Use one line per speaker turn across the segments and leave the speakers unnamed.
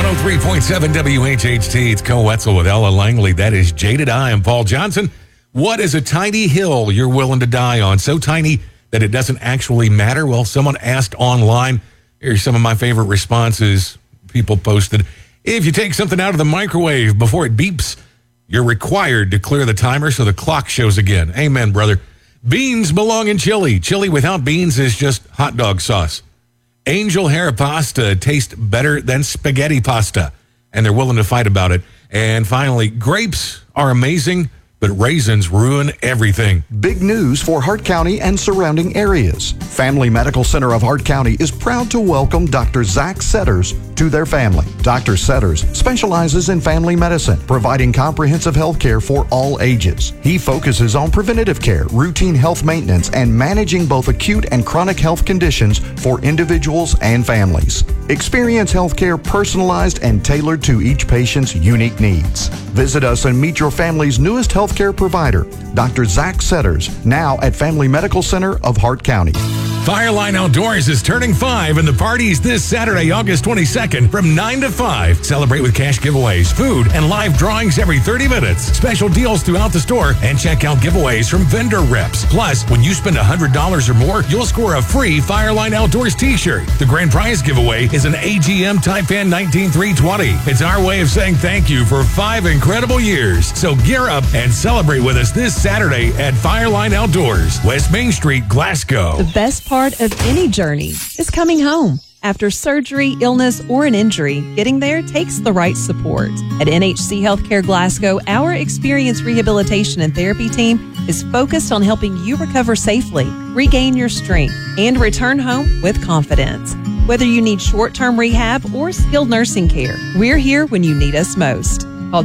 103.7 WHHT. It's Co Wetzel with Ella Langley. That is Jaded Eye. I'm Paul Johnson. What is a tiny hill you're willing to die on? So tiny that it doesn't actually matter? Well, someone asked online. Here's some of my favorite responses. People posted, if you take something out of the microwave before it beeps, you're required to clear the timer so the clock shows again. Amen, brother. Beans belong in chili. Chili without beans is just hot dog sauce. Angel hair pasta tastes better than spaghetti pasta, and they're willing to fight about it. And finally, grapes are amazing, but raisins ruin everything.
Big news for Hart County and surrounding areas. Family Medical Center of Hart County is proud to welcome Dr. Zach Setters to their family. Dr. Setters specializes in family medicine, providing comprehensive health care for all ages. He focuses on preventative care, routine health maintenance, and managing both acute and chronic health conditions for individuals and families. Experience health care personalized and tailored to each patient's unique needs. Visit us and meet your family's newest healthcare provider, Dr. Zach Setters, now at Family Medical Center of Hart County.
Fireline Outdoors is turning 5, and the party's this Saturday, August 22nd from 9 to 5. Celebrate with cash giveaways, food, and live drawings every 30 minutes. Special deals throughout the store, and check out giveaways from vendor reps. Plus, when you spend $100 or more, you'll score a free Fireline Outdoors t-shirt. The grand prize giveaway is an AGM Taipan 19320. It's our way of saying thank you for 5 incredible years. So gear up and celebrate with us this Saturday at Fireline Outdoors, West Main Street, Glasgow.
The best part of any journey is coming home. After surgery, illness, or an injury, getting there takes the right support. At NHC Healthcare Glasgow, our experienced rehabilitation and therapy team is focused on helping you recover safely, regain your strength, and return home with confidence. Whether you need short-term rehab or skilled nursing care, we're here when you need us most. Call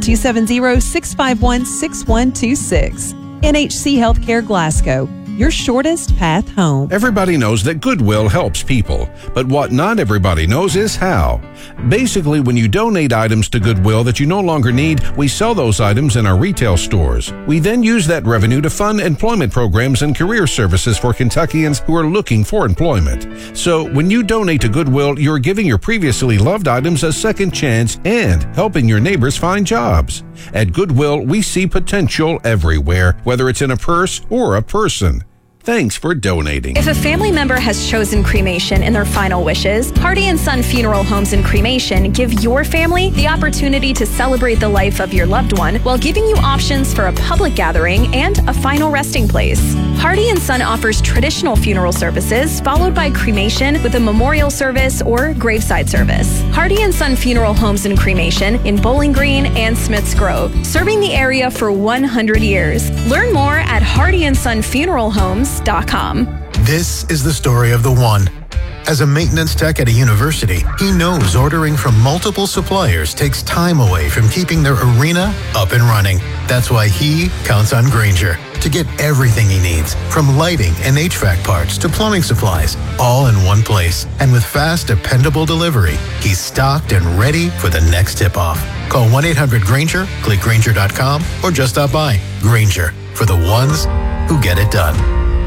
270-651-6126. NHC Healthcare Glasgow, your shortest path home.
Everybody knows that Goodwill helps people, but what not everybody knows is how. Basically, when you donate items to Goodwill that you no longer need, we sell those items in our retail stores. We then use that revenue to fund employment programs and career services for Kentuckians who are looking for employment. So, when you donate to Goodwill, you're giving your previously loved items a second chance and helping your neighbors find jobs. At Goodwill, we see potential everywhere, whether it's in a purse or a person. Thanks for donating.
If a family member has chosen cremation in their final wishes, Hardy & Son Funeral Homes and Cremation give your family the opportunity to celebrate the life of your loved one while giving you options for a public gathering and a final resting place. Hardy & Son offers traditional funeral services followed by cremation with a memorial service or graveside service. Hardy & Son Funeral Homes and Cremation in Bowling Green and Smiths Grove, serving the area for 100 years. Learn more at HardyandSonFuneralHomes.com.
This is the story of the one. As a maintenance tech at a university, he knows ordering from multiple suppliers takes time away from keeping their arena up and running. That's why he counts on Grainger to get everything he needs, from lighting and HVAC parts to plumbing supplies, all in one place. And with fast, dependable delivery, he's stocked and ready for the next tip-off. Call 1-800-GRAINGER, click Grainger.com, or just stop by. Grainger, for the ones who get it done.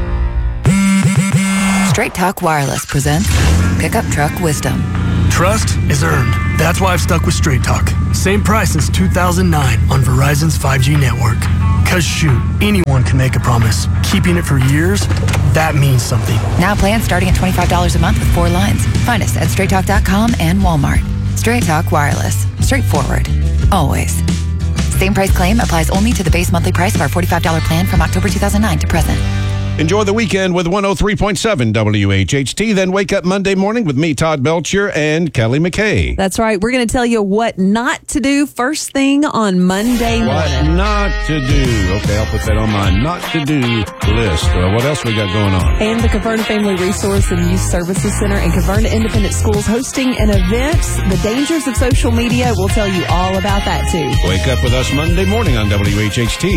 Straight Talk Wireless presents Pickup Truck Wisdom.
Trust is earned. That's why I've stuck with Straight Talk. Same price since 2009 on Verizon's 5G network. Cause shoot, anyone can make a promise. Keeping it for years, that means something.
Now plans starting at $25 a month with 4 lines. Find us at straighttalk.com and Walmart. Straight Talk Wireless. Straightforward. Always. Same price claim applies only to the base monthly price of our $45 plan from October 2009 to present.
Enjoy the weekend with 103.7 WHHT. Then wake up Monday morning with me, Todd Belcher, and Kelly McKay.
That's right. We're going to tell you what not to do first thing on Monday morning.
What not to do. Okay, I'll put that on my not to do list. What else we got going on?
And the Caverna Family Resource and Youth Services Center and Caverna Independent Schools hosting an event. The dangers of social media. We'll tell you all about that, too.
Wake up with us Monday morning on WHHT.